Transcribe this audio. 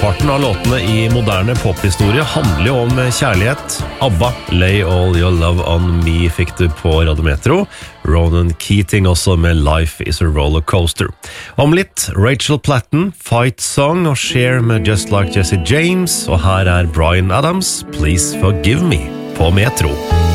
Parten av låtene i moderne pophistorie handler jo om kjærlighet. ABBA, Lay All Your Love On Me fikk du på Radiometro. Ronan Keating også med Life is a Roller Coaster. Om litt, Rachel Platten, Fight Song og Cher med Just Like Jesse James. Og her er Bryan Adams, Please Forgive Me på Metro.